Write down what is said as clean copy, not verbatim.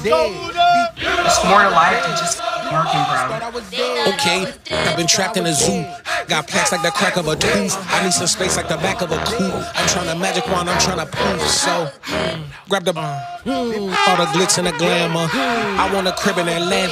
There's more to life than just working, bro. Okay, I've been trapped in a zoo. Got plaques like the crack of a tooth. I need some space like the back of a coupe. I'm trying to magic wand, I'm trying to poof. So, grab the all the glitz and the glamour. I want a crib in Atlanta.